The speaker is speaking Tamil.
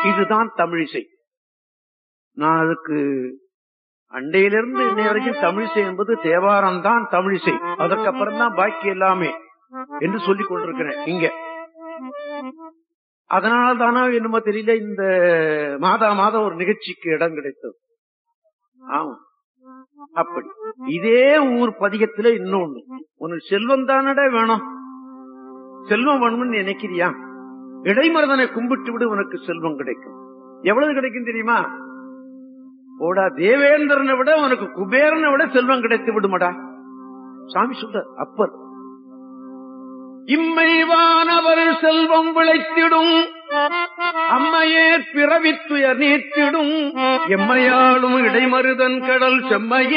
இதுதான் தமிழிசை. நான் அதுக்கு அண்டையிலிருந்து இன்னை வரைக்கும் தமிழிசை என்பது தேவாரம் தான் தமிழிசை, அதற்கப்புறம் தான் பாக்கி எல்லாமே என்று சொல்லிக் கொண்டிருக்கிறேன் இங்க. அதனால தானா என்னமோ தெரியல இந்த மாதம் ஒரு நிகழ்ச்சிக்கு இடம் கிடைத்தது. ஆமா, அப்படி இதே ஊர் பதிகத்துல இன்னொன்னு, உனக்கு செல்வம் தானடா வேணும், செல்வம் வேணும்னு நினைக்கிறியா, இடைமருதனை கும்பிட்டு விடு, உனக்கு செல்வம் கிடைக்கும். எவ்வளவு கிடைக்கும் தெரியுமா? ஓடா, தேவேந்திரனை விட உனக்கு குபேரனை விட செல்வம் கிடைத்து விடுமடா சாமி சொல்ற. அப்பர் இம்மைவானவர் செல்வம் விளைத்திடும், அம்மையே பிறவித்துயர் நீத்திடும், எம்மையாளும் இடைமருதன் கடல் செம்மையே